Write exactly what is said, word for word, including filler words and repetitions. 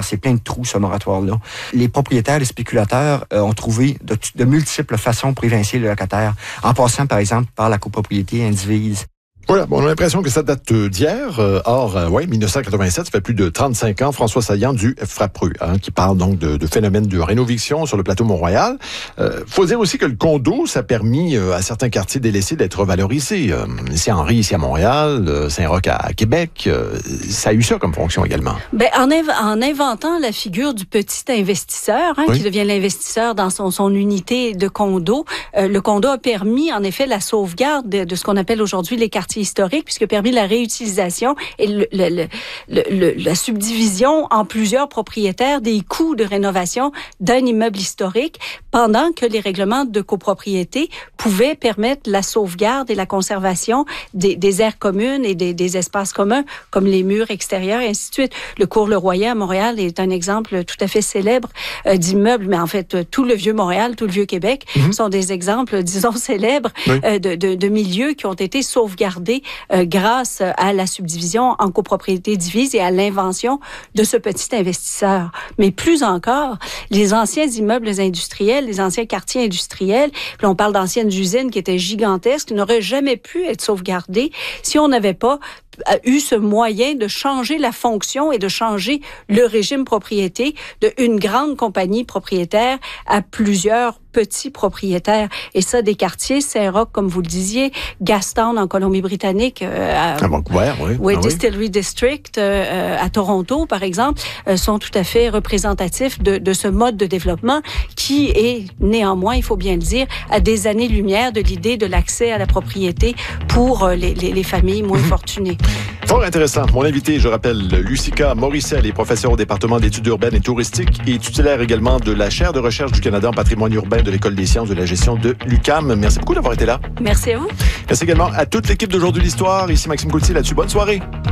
c'est plein de trous, ce moratoire-là. Les propriétaires, les spéculateurs euh, ont trouvé de, de multiples façons pour évincer les locataires, en passant, par exemple, par la copropriété indivise. Voilà, bon, on a l'impression que ça date d'hier. Euh, or, euh, ouais, dix-neuf cent quatre-vingt-sept, ça fait plus de trente-cinq ans, François Saillant du Frappru, hein, qui parle donc de, de phénomène de rénoviction sur le plateau Mont-Royal. Euh, faut dire aussi que le condo, ça a permis euh, à certains quartiers délaissés d'être revalorisés. Euh, ici à Henry, ici à Montréal, euh, Saint-Roch à, à Québec, euh, ça a eu ça comme fonction également. Ben, en, inv- en inventant la figure du petit investisseur, hein, oui. qui devient l'investisseur dans son, son unité de condo, euh, le condo a permis en effet la sauvegarde de, de ce qu'on appelle aujourd'hui les quartiers historique, puisque permis la réutilisation et le, le, le, le, la subdivision en plusieurs propriétaires des coûts de rénovation d'un immeuble historique, pendant que les règlements de copropriété pouvaient permettre la sauvegarde et la conservation des, des aires communes et des, des espaces communs, comme les murs extérieurs et ainsi de suite. Le cours Le-Royer à Montréal est un exemple tout à fait célèbre euh, d'immeuble, mais en fait, euh, tout le Vieux-Montréal, tout le Vieux-Québec mm-hmm. sont des exemples, disons, célèbres oui. euh, de, de, de milieux qui ont été sauvegardés Euh, grâce à la subdivision en copropriété divise et à l'invention de ce petit investisseur. Mais plus encore, les anciens immeubles industriels, les anciens quartiers industriels, puis on parle d'anciennes usines qui étaient gigantesques, qui n'auraient jamais pu être sauvegardées si on n'avait pas a eu ce moyen de changer la fonction et de changer le régime propriété de une grande compagnie propriétaire à plusieurs petits propriétaires. Et ça, des quartiers, Saint-Roch, comme vous le disiez, Gastown en Colombie-Britannique, euh, à, à Vancouver, oui. oui, ah, Distillery oui. District euh, à Toronto, par exemple, euh, sont tout à fait représentatifs de, de ce mode de développement qui est néanmoins, il faut bien le dire, à des années-lumière de l'idée de l'accès à la propriété pour euh, les, les, les familles moins fortunées. Fort intéressant. Mon invité, je rappelle, Lucika Morissette, est professeure au département d'études urbaines et touristiques et titulaire également de la chaire de recherche du Canada en patrimoine urbain de l'École des sciences de la gestion de l'U Q A M. Merci beaucoup d'avoir été là. Merci à vous. Merci également à toute l'équipe d'Aujourd'hui l'Histoire. Ici Maxime Coultier là-dessus. Bonne soirée.